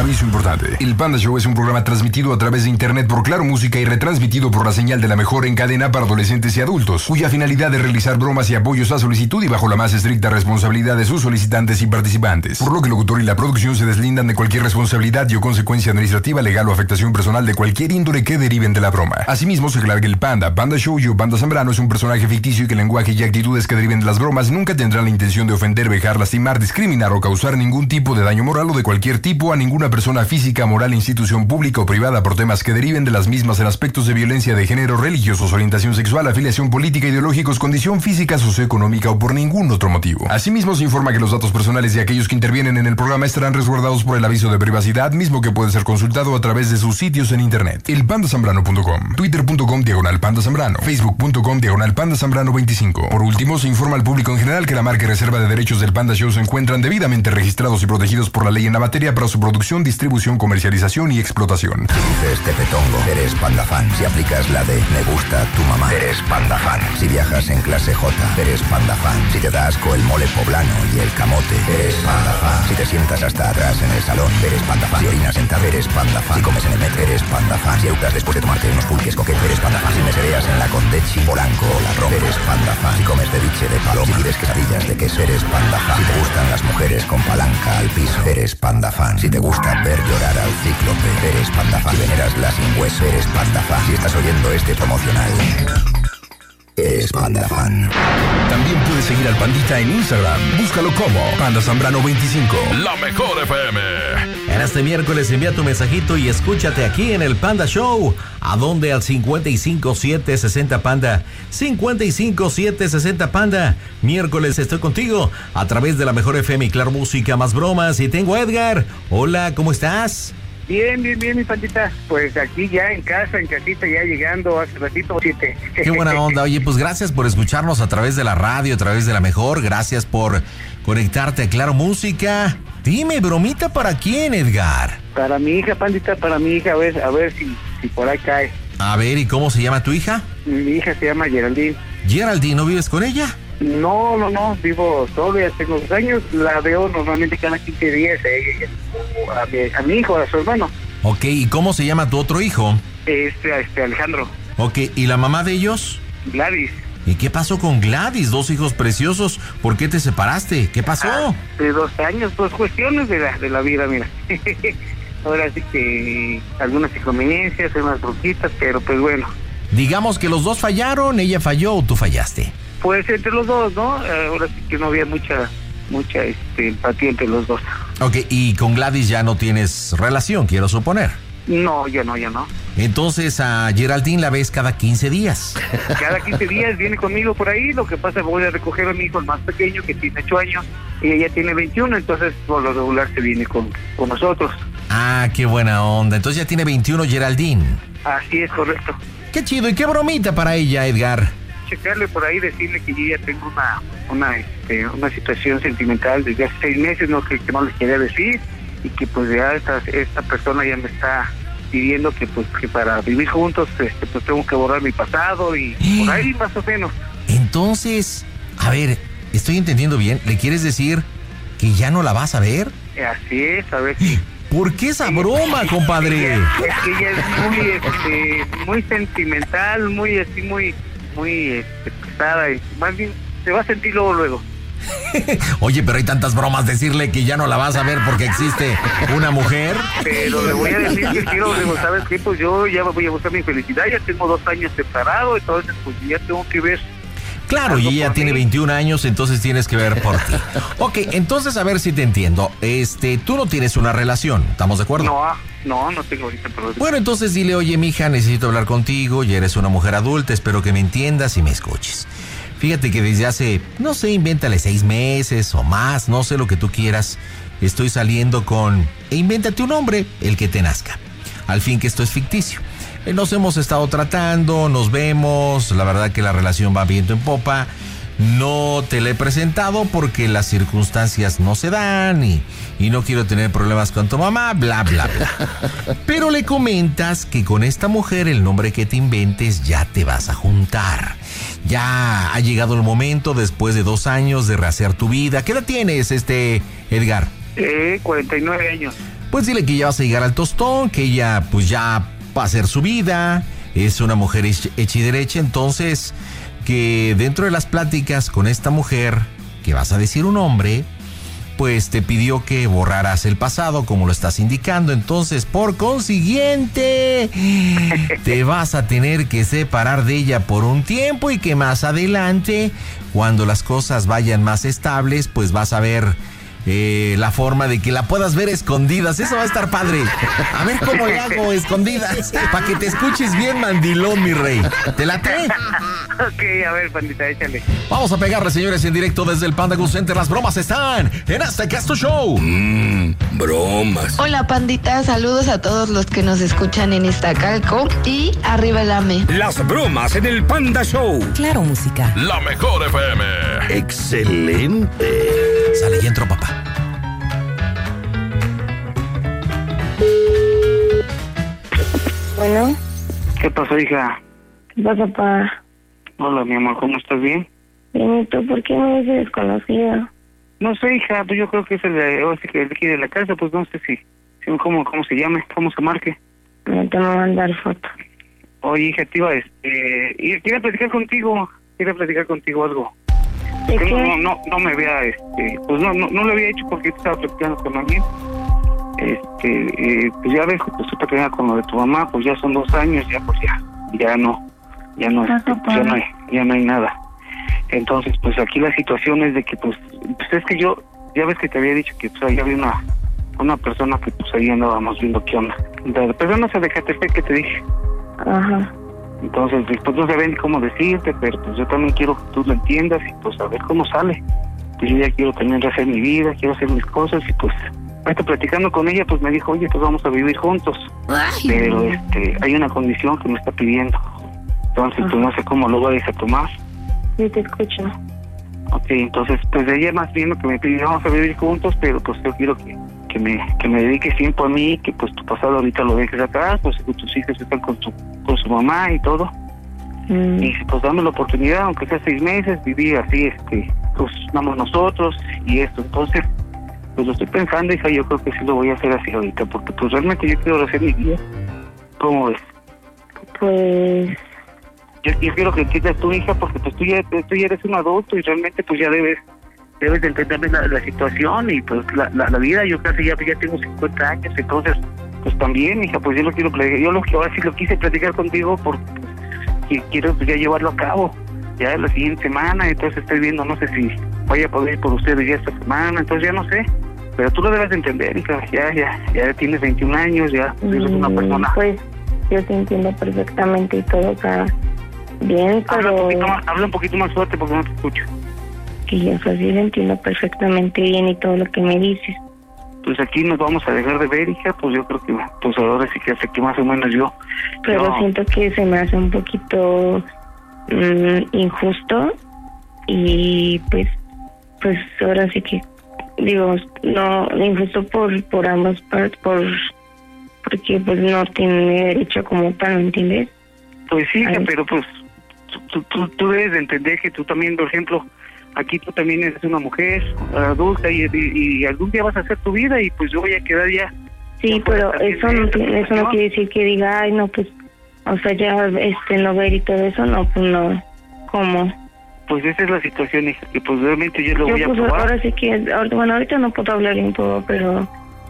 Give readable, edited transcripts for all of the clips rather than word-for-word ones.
Aviso importante. El Panda Show es un programa transmitido a través de internet por Claro Música y retransmitido por la señal de la mejor en cadena para adolescentes y adultos, cuya finalidad es realizar bromas y apoyos a solicitud y bajo la más estricta responsabilidad de sus solicitantes y participantes. Por lo que el locutor y la producción se deslindan de cualquier responsabilidad y o consecuencia administrativa, legal o afectación personal de cualquier índole que deriven de la broma. Asimismo, se aclara que el Panda Show y Panda Zambrano es un personaje ficticio y que el lenguaje y actitudes que deriven de las bromas nunca tendrán la intención de ofender, vejar, lastimar, discriminar o causar ningún tipo de daño moral o de cualquier tipo a ninguna persona física, moral, institución pública o privada por temas que deriven de las mismas en aspectos de violencia de género, religiosos, orientación sexual, afiliación política, ideológicos, condición física, socioeconómica o por ningún otro motivo. Asimismo, se informa que los datos personales de aquellos que intervienen en el programa estarán resguardados por el aviso de privacidad, mismo que puede ser consultado a través de sus sitios en internet. elpandasambrano.com, twitter.com/pandazambrano, facebook.com/pandazambrano25. Por último, se informa al público en general que la marca y reserva de derechos del Panda Show se encuentran debidamente registrados y protegidos por la ley en la materia para su producción, distribución, comercialización y explotación. Si dices Tepetongo, eres Panda fan. Si aplicas la de me gusta tu mamá, eres Panda fan. Si viajas en clase J, eres Panda fan. Si te da asco el mole poblano y el camote, eres Panda fan. Si te sientas hasta atrás en el salón, eres Panda fan. Si orinas sentado, eres Panda fan. Si comes en el metro, eres Panda fan. Si eructas después de tomarte unos pulques coquetos, eres Panda fan. Si mesereas en la Condechi, Polanco o la Roma, eres Panda fan. Si comes ceviche de paloma, si pides quesadillas de queso, eres Panda fan. Si te gustan las mujeres con palanca al piso, eres Panda fan. Si te gusta ver llorar al cíclope, eres Panda fan. Si veneras la sin hueso, eres Panda fan. Si estás oyendo este promocional, eres Panda fan. También puedes seguir al Pandita en Instagram. Búscalo como Panda Zambrano 25. La mejor FM. En este miércoles envía tu mensajito y escúchate aquí en el Panda Show. ¿A dónde? Al 55760 Panda. 55760 Panda. Miércoles estoy contigo a través de la mejor FM y Claro Música, más bromas. Y tengo a Edgar. Hola, ¿cómo estás? Bien, mi Pandita. Pues aquí ya en casa, en casita, ya llegando hace ratito 7. Qué buena onda. Oye, pues gracias por escucharnos a través de la radio, a través de la mejor. Gracias por conectarte a Claro Música. Dime, bromita, ¿para quién, Edgar? Para mi hija, Pandita, para mi hija, a ver si por ahí cae. A ver, ¿y cómo se llama tu hija? Mi hija se llama Geraldine. Geraldine, ¿no vives con ella? No, vivo solo, ya tengo 2 años, la veo normalmente cada 15 días a mi hijo, a su hermano. Ok, ¿y cómo se llama tu otro hijo? Alejandro. Ok, ¿y la mamá de ellos? Gladys. ¿Y qué pasó con Gladys? 2 hijos preciosos, ¿por qué te separaste? ¿Qué pasó? De 2 años, pues cuestiones de la vida, mira. Ahora sí que algunas inconveniencias, unas bronquitas, pero pues bueno. Digamos que los dos fallaron, ella falló o tú fallaste. Pues entre los dos, ¿no? Ahora sí que no había mucha empatía entre los dos. Ok, y con Gladys ya no tienes relación, quiero suponer. No, ya no. Entonces a Geraldine la ves cada 15 días. Cada 15 días viene conmigo por ahí, lo que pasa es que voy a recoger a mi hijo el más pequeño, que tiene 8 años, y ella tiene 21, entonces por lo regular se viene con nosotros. Ah, qué buena onda, entonces ya tiene 21 Geraldine. Así es, correcto. Qué chido, ¿y qué bromita para ella, Edgar? Checarle por ahí, decirle que yo ya tengo una situación sentimental desde hace 6 meses, ¿no? Que no les quería decir, y que pues ya esta persona ya me está pidiendo que para vivir juntos pues tengo que borrar mi pasado y por ahí más o menos. Entonces, a ver, ¿estoy entendiendo bien? ¿Le quieres decir que ya no la vas a ver? Así es, a ver si... ¿Por qué esa broma, compadre? Es que ella es muy sentimental, muy pesada, y más bien se va a sentir luego. Oye, pero hay tantas bromas, decirle que ya no la vas a ver porque existe una mujer. Pero le voy a decir que quiero, ¿sabes qué? Pues yo ya voy a buscar mi felicidad, ya tengo 2 años separado, entonces pues ya tengo que ver. Claro, y ella tiene 21 años, entonces tienes que ver por ti. Ok, entonces a ver si te entiendo. Tú no tienes una relación, ¿estamos de acuerdo? No tengo ahorita problema. Bueno, entonces dile, oye, mija, necesito hablar contigo, ya eres una mujer adulta, espero que me entiendas y me escuches. Fíjate que desde hace, no sé, invéntale 6 meses o más, no sé lo que tú quieras, estoy saliendo con... E invéntate un nombre, el que te nazca. Al fin que esto es ficticio. Nos hemos estado tratando, nos vemos, la verdad que la relación va viento en popa. No te la he presentado porque las circunstancias no se dan y no quiero tener problemas con tu mamá, bla, bla, bla. Pero le comentas que con esta mujer, el nombre que te inventes, ya te vas a juntar. Ya ha llegado el momento, después de 2 años, de rehacer tu vida. ¿Qué edad tienes, Edgar? 49 años. pues dile que ya vas a llegar al tostón, que ella pues ya va a hacer su vida, es una mujer hecha y derecha, entonces que dentro de las pláticas con esta mujer, que vas a decir un hombre, pues te pidió que borraras el pasado como lo estás indicando, entonces por consiguiente te vas a tener que separar de ella por un tiempo y que más adelante, cuando las cosas vayan más estables, pues vas a ver la forma de que la puedas ver escondidas. Eso va a estar padre. A ver cómo le hago escondidas para que te escuches bien mandilón, mi rey. ¿Te late? Ok, a ver, pandita, échale. Vamos a pegarle, señores, en directo desde el Panda Go Center. Las bromas están en Este Que Es Tu Show. Bromas. Hola, pandita, saludos a todos los que nos escuchan en Iztacalco y arriba el AME. Las bromas en el Panda Show. Claro, música. La mejor FM. Excelente. Sale y entro, papá. Bueno, ¿Qué pasó, hija? ¿qué pasa, papá? Hola, mi amor, ¿cómo estás? ¿Bien? Bien, ¿y tú por qué me dices desconocida? No sé, hija, pues yo creo que es el de aquí de la casa, pues no sé si cómo se llame, cómo se marque. No te voy a mandar foto. Oye, hija, te iba, quería platicar contigo algo. ¿De Que qué? no me había, pues no lo había hecho porque estaba platicando con alguien. Pues ya ves, pues tú te quedas con lo de tu mamá, pues ya son 2 años, ya pues ya no hay nada. Entonces, pues aquí la situación es de que, pues es que yo, ya ves que te había dicho que pues ahí había una persona que pues ahí andábamos viendo qué onda. La persona esa de Catepec que te dije. Ajá. Entonces, pues no sabía ni cómo decirte, pero pues yo también quiero que tú lo entiendas y pues a ver cómo sale. Pues yo ya quiero también hacer mi vida, quiero hacer mis cosas y pues ahorita platicando con ella, pues me dijo, oye, pues vamos a vivir juntos. Pero hay una condición que me está pidiendo. Entonces, pues no sé cómo lo vayas a tomar. Sí, te escucho. Ok, entonces, pues ella más bien lo que me pidió, vamos a vivir juntos, pero pues yo quiero que me dediques tiempo a mí, que pues tu pasado ahorita lo dejes atrás, pues que tus hijos están con su mamá y todo. Y pues dame la oportunidad, aunque sea 6 meses, vivir así, pues vamos nosotros y esto. Entonces, pues lo estoy pensando, hija, yo creo que sí lo voy a hacer así ahorita, porque pues realmente yo quiero hacer mi vida. ¿Cómo ves? Pues... Yo quiero que entiendas tu hija, porque pues tú ya eres un adulto y realmente pues ya debes de entender la situación y pues la vida. Yo casi ya tengo 50 años, entonces pues también, hija, pues yo lo quiero platicar. Yo ahora sí lo quise platicar contigo porque pues, quiero pues ya llevarlo a cabo ya la siguiente semana. Entonces estoy viendo, no sé si vaya a poder ir por ustedes ya esta semana, entonces ya no sé, pero tú lo debes de entender, hija. Ya tienes 21 años, ya pues, eres una persona. Pues yo te entiendo perfectamente y todo, o sea, bien, pero... Habla un poquito más fuerte porque no te escucho. Sí, o sea, sí lo entiendo perfectamente bien y todo lo que me dices. Pues aquí nos vamos a dejar de ver, hija, pues yo creo que pues ahora sí que hace que más o menos yo... Pero no. siento que se me hace un poquito injusto y pues ahora sí que digo, no, injusto por ambas partes, porque pues no tiene derecho como tal, ¿me entiendes? Pues sí, hija, Ay. pero pues tú debes de entender que tú también, por ejemplo, aquí tú también eres una mujer adulta y algún día vas a hacer tu vida y pues yo voy a quedar ya. Sí, ya pero también eso de no esta quiere decir que diga, ay, no, pues, o sea, ya no ver y todo eso, no, pues no, ¿cómo? Pues esa es la situación, hija, que pues realmente yo lo voy a Pues probar. ahora sí que, bueno, ahorita no puedo hablar bien todo, pero,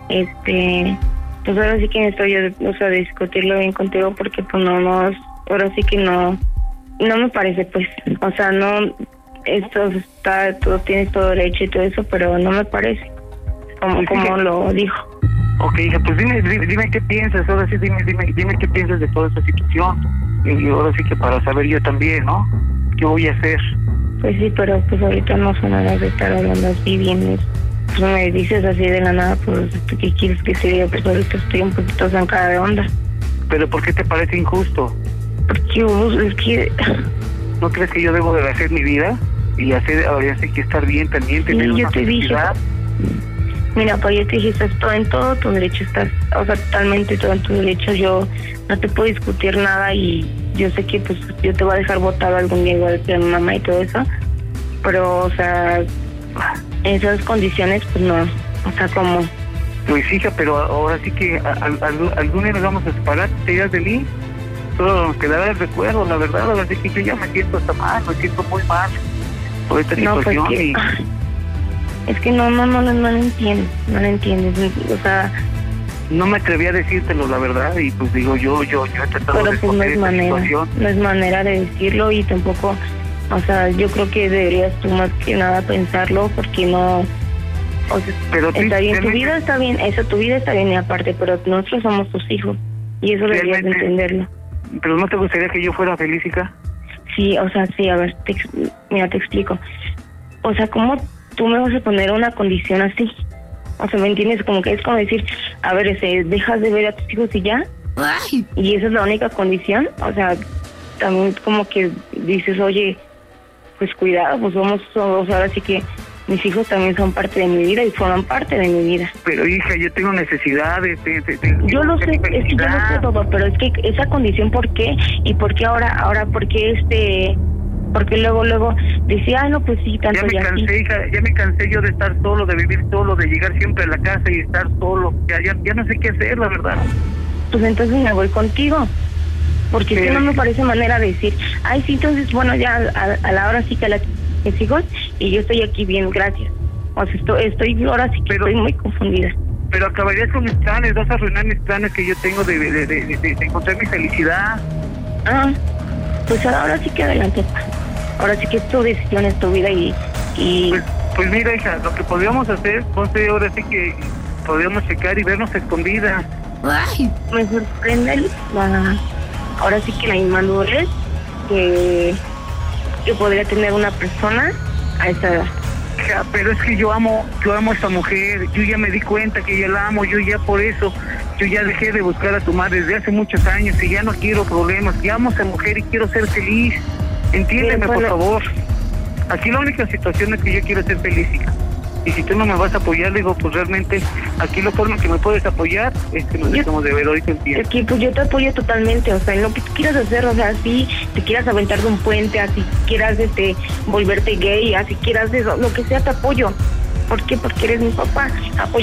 pues ahora sí que necesito yo, o sea, discutirlo bien contigo porque pues no, ahora sí que no me parece, pues, o sea, no, esto está, todo tienes todo derecho y todo eso, pero no me parece, como lo dijo. Ok, hija, pues dime qué piensas, ahora sí dime qué piensas de toda esta situación. Y ahora sí que para saber yo también, ¿no? ¿Qué voy a hacer? Pues sí, pero pues ahorita no son horas de estar hablando así bien. Pues me dices así de la nada, pues, ¿qué quieres que se diga? Pues ahorita estoy un poquito zancada de onda. ¿Pero por qué te parece injusto? Porque es que... ¿No crees que yo debo de hacer mi vida? Y ahora sí que estar bien también, tener Sí, yo una te dije... felicidad. Mira, pues yo te dije, estás todo en todo tu derecho, estás, o sea, totalmente todo en tu derecho. Yo no te puedo discutir nada y yo sé que pues yo te voy a dejar botado algún día igual que a mi mamá y todo eso, pero, o sea, en esas condiciones, pues no, o sea, como... Pues hija, pero ahora sí que algún día nos vamos a separar, te irás de mí. Solo nos quedará el recuerdo, la verdad. Ahora sí que yo ya me siento hasta mal, me siento muy mal por esta situación. Pues es que no lo entiendes, o sea... No me atreví a decírtelo, la verdad, y pues digo, yo he tratado pero de pues no es manera, situación. no es manera de decirlo, y tampoco, o sea, yo creo que deberías tú más que nada pensarlo, porque no, o sea, pero está bien, tu vida está bien, tu vida está bien y aparte, pero nosotros somos tus hijos, y eso deberías de entenderlo. ¿Pero no te gustaría que yo fuera feliz, hija? Sí, o sea, sí, a ver, mira, te explico. O sea, ¿cómo tú me vas a poner una condición así? O sea, ¿me entiendes? Como que es como decir, a ver, dejas de ver a tus hijos y ya. Ay. Y esa es la única condición. O sea, también como que dices, oye, pues cuidado, pues vamos, o sea, ahora sí que mis hijos también son parte de mi vida y forman parte de mi vida. Pero hija, yo tengo necesidades. Yo lo sé, es que yo lo sé todo, pero es que esa condición, ¿por qué? ¿Y por qué ahora, por qué porque luego decía, no, pues sí, tanto ya me cansé, hija, ya me cansé yo de estar solo, de vivir solo, de llegar siempre a la casa y estar solo. Ya no sé qué hacer, la verdad. Pues entonces me voy contigo, porque si no me parece manera de decir, ay, sí, entonces, bueno, ya a la hora sí que mis hijos, y yo estoy aquí bien, gracias. O sea, estoy ahora sí que estoy muy confundida. Pero acabarías con mis planes, vas a arruinar mis planes que yo tengo de encontrar mi felicidad. Pues ahora sí que adelante. Ahora sí que es tu decisión, es tu vida y... Pues mira, hija, lo que podríamos hacer, José, ahora sí que podríamos checar y vernos escondidas. Ay, me sorprende ahora sí que la inmadurez que podría tener una persona a esa edad. Hija, pero es que yo amo a esta mujer, yo ya me di cuenta que ya la amo, yo ya por eso, yo ya dejé de buscar a tu madre desde hace muchos años y ya no quiero problemas, ya amo a esta mujer y quiero ser feliz. Entiéndeme, por favor. Aquí la única situación es que yo quiero ser feliz, hija. Y si tú no me vas a apoyar, digo, pues realmente aquí la forma que me puedes apoyar es que nos dejemos de ver hoy, ¿te entiendes? Aquí, pues yo te apoyo totalmente, o sea, en lo que tú quieras hacer, o sea, si te quieras aventar de un puente, así quieras volverte gay, así quieras eso, lo que sea te apoyo. ¿Por qué? Porque eres mi papá.